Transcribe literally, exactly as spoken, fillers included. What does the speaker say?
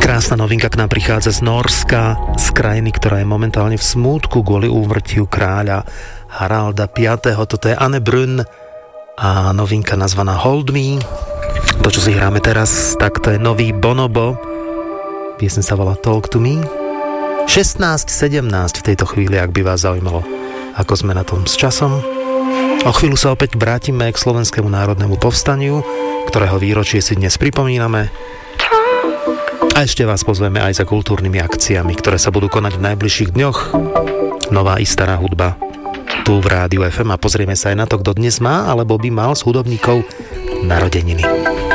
Krásna novinka k nám prichádza z Nórska, z krajiny, ktorá je momentálne v smútku kvôli úmrtiu kráľa Haralda piateho. Toto je Anne Brun a novinka nazvaná Hold Me. To, čo si hráme teraz, tak to je nový Bonobo. Piesň sa volá Talk to Me. šestnásť sedemnásť v tejto chvíli, ak by vás zaujímalo, ako sme na tom s časom. O chvíľu sa opäť vrátime k Slovenskému národnému povstaniu, ktorého výročie si dnes pripomíname. A ešte vás pozveme aj za kultúrnymi akciami, ktoré sa budú konať v najbližších dňoch. Nová i stará hudba tu v Rádiu ef em a pozrieme sa aj na to, kto dnes má alebo by mal z hudobníkov narodeniny.